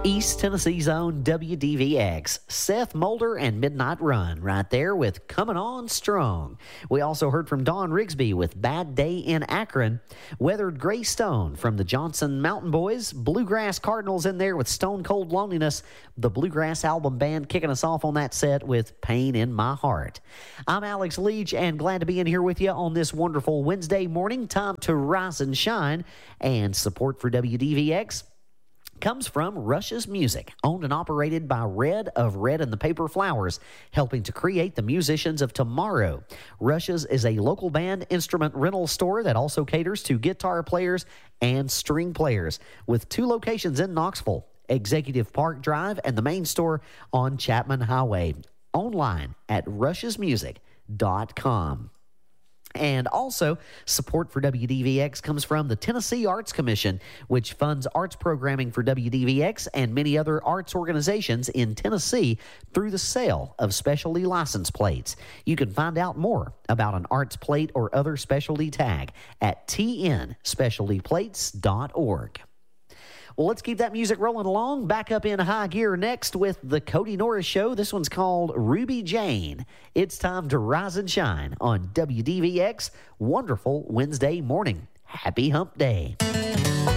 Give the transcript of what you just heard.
East Tennessee's own WDVX, Seth Mulder and Midnight Run right there with Coming On Strong. We also heard from Dawn Rigsby with Bad Day in Akron, Weathered Gray Stone from the Johnson Mountain Boys, Bluegrass Cardinals in there with Stone Cold Loneliness, the Bluegrass Album Band kicking us off on that set with Pain in My Heart. I'm Alex Leach and glad to be in here with you on this wonderful Wednesday morning. Time to rise and shine, and support for WDVX comes from Rush's Music, owned and operated by Red of Red and the Paper Flowers, helping to create the musicians of tomorrow. Rush's is a local band instrument rental store that also caters to guitar players and string players, with 2 locations in Knoxville, Executive Park Drive and the main store on Chapman Highway. Online at rushesmusic.com. And also, support for WDVX comes from the Tennessee Arts Commission, which funds arts programming for WDVX and many other arts organizations in Tennessee through the sale of specialty license plates. You can find out more about an arts plate or other specialty tag at tnspecialtyplates.org. Well, let's keep that music rolling along. Back up in high gear next with the Cody Norris Show. This one's called Ruby Jane. It's time to rise and shine on WDVX. Wonderful Wednesday morning. Happy Hump Day.